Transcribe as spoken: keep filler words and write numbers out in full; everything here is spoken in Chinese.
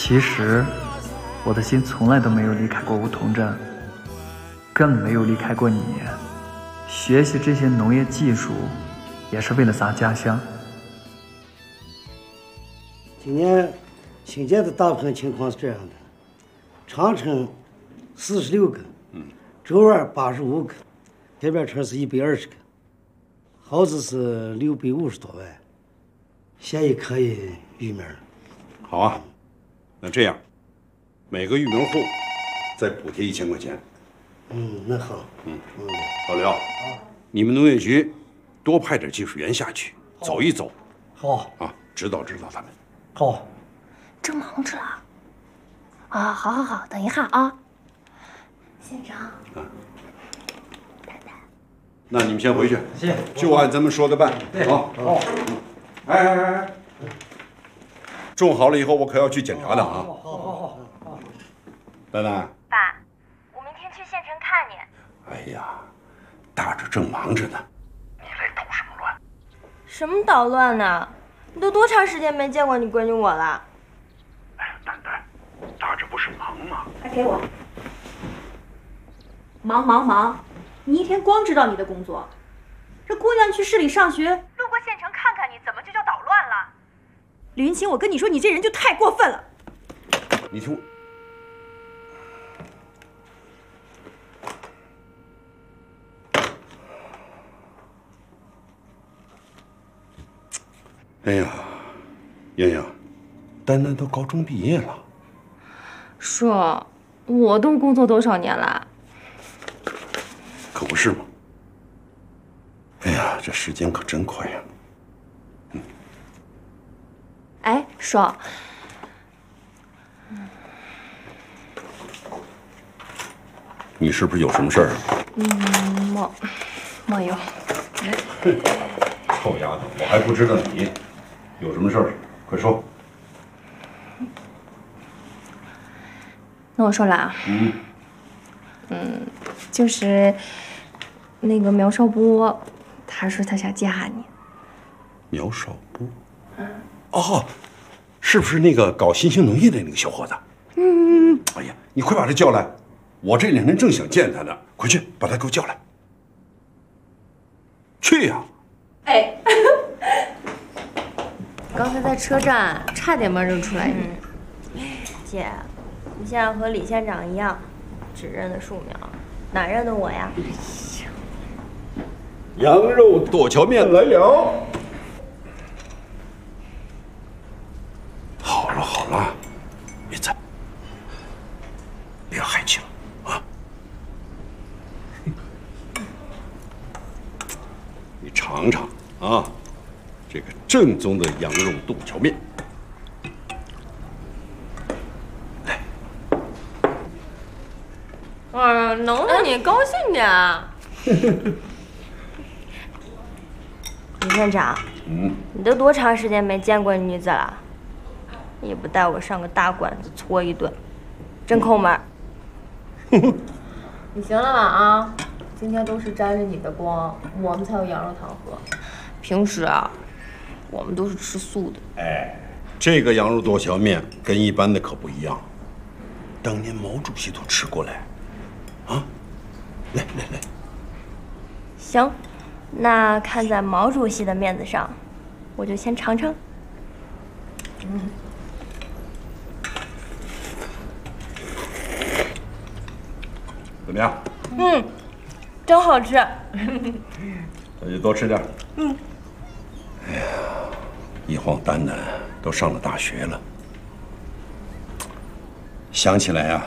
其实，我的心从来都没有离开过梧桐镇，更没有离开过你。学习这些农业技术，也是为了咱家乡。 今年新建的大棚情况是这样的：长城四十六个，嗯，周二八十五个，铁边车是一百二十个，耗子是六百五十多万，现也可以育苗。 好啊，那这样，每个育苗户再补贴一千块钱。 嗯，那好。 嗯嗯，老刘，你们农业局多派点技术员下去走一走。 好啊，指导指导他们。 好。 正忙着了。啊，好好好，等一下啊。县长。啊。太太。 那你们先回去。 行。 就按咱们说的办。 对。 好。好。哎哎哎哎。种好了以后，我可要去检查的啊！ 好，好，好，好，好。 丹丹， 爸，我明天去县城看你。 哎呀，大着正忙着呢，你来捣什么乱？ 什么捣乱呢？你都多长时间没见过你闺女我了？ 哎呀，丹丹，大着不是忙吗？ 快给我！忙忙忙！你一天光知道你的工作，这姑娘去市里上学，路过县城看看你，怎么就叫捣乱了？李云清，我跟你说，你这人就太过分了。 你听我，哎呀，洋洋，丹丹都高中毕业了。 说，我都工作多少年了？ 可不是吗？哎呀，这时间可真快呀！ 嗯。哎，爽。 你是不是有什么事儿啊？ 嗯，没，没有。 臭丫头，我还不知道你有什么事儿，快说。 那我说了啊。嗯。嗯，就是那个苗少波，他说他想嫁你。 苗少波。嗯。哦，是不是那个搞新兴农业的那个小伙子？嗯。哎呀，你快把他叫来，我这两天正想见他呢。快去把他给我叫来。去呀！ 哎。刚才在车站差点没认出来你。嗯、姐，你现在和李县长一样，只认得树苗，哪认得我呀？ 羊肉剁荞面来了。好了好了，别再，别害气了啊！你尝尝啊，这个正宗的羊肉剁荞面。来， 哎呀，能让你高兴点。李县长，嗯，你都多长时间没见过女子了？也不带我上个大馆子搓一顿，真抠门。你行了吧啊？今天都是沾着你的光，我们才有羊肉汤喝。平时啊，我们都是吃素的。 哎，这个羊肉剁荞面跟一般的可不一样，当年毛主席都吃过来。啊，来来来。 行，那看在毛主席的面子上，我就先尝尝。嗯。 怎么样？ 嗯，真好吃。 那就多吃点。嗯。哎呀，一晃丹丹都上了大学了，想起来啊，